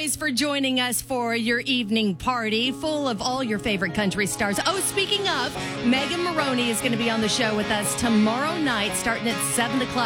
guys, for joining us for your evening party full of all your favorite country stars. Oh, speaking of, Megan Maroney is going to be on the show with us tomorrow night starting at 7 o'clock.